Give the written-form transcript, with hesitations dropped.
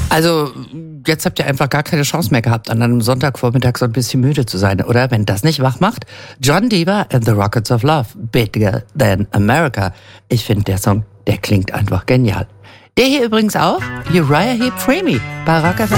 Also, jetzt habt ihr einfach gar keine Chance mehr gehabt, an einem Sonntagvormittag so ein bisschen müde zu sein, oder? Wenn das nicht wach macht. John Denver and the Rockets of Love, Bigger Than America. Ich finde, der Song, der klingt einfach genial. Der hier übrigens auch, Uriah Heep Free Me bei Rock FM.